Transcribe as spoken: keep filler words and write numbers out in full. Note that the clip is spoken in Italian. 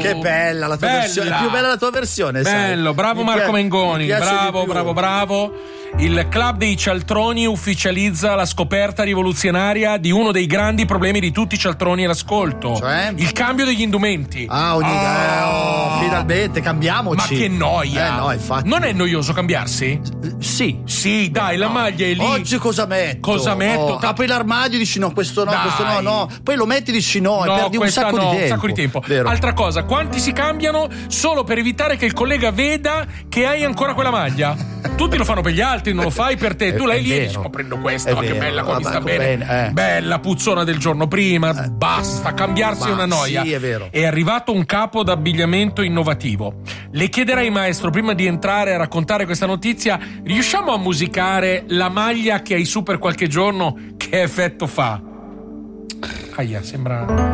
Che bella la tua bella. versione, è più bella la tua versione. Bello, sai. bravo Mi Marco pia- Mengoni, mi piace bravo, di più. bravo, bravo. Il club dei cialtroni ufficializza la scoperta rivoluzionaria di uno dei grandi problemi di tutti i cialtroni all'ascolto. Cioè? Il cambio degli indumenti. Ah, ogni Ah. eh, oh, finalmente cambiamoci. Ma che noia! Eh no, infatti. Non è noioso cambiarsi? Sì. Sì, dai, la maglia è lì. Oggi cosa metto? Cosa metto? Oh, apri l'armadio e dici no, questo no, Dai. questo no, no. Poi lo metti e dici no, e No, perdi un questa sacco no, di tempo. un sacco di tempo. Vero. Altra cosa, quanti si cambiano solo per evitare che il collega veda che hai ancora quella maglia? Tutti lo fanno per gli altri, non lo fai per te. È- tu l'hai è lì e vero. dici, oh, prendo questa, È ma che vero, bella, qua mi vabbè, sta bene. bene, eh. Bella puzzona del giorno prima, basta, cambiarsi è una noia. sì, è vero. È arrivato un capo d'abbigliamento innovativo. Le chiederei, maestro, prima di entrare a raccontare questa notizia, riusciamo a musicare la maglia che hai su per qualche giorno? Che effetto fa? Aia, sembra...